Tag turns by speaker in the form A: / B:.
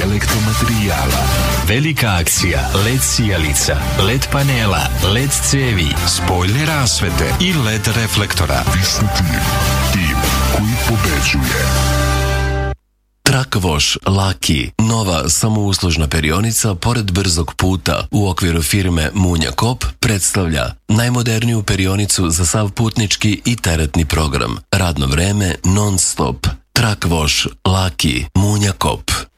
A: elektromaterijala. Velika akcija LED sijalica, LED panela, LED cevi, spoljne rasvete i LED reflektora. Vi ste tim koji pobeđuje.
B: Truck Wash Laki, nova samouslužna perionica pored brzog puta u okviru firme Munja Kop, predstavlja najmoderniju perionicu za sav putnički i teretni program. Radno vreme non stop. Truck Wash Laki, Munja Kop.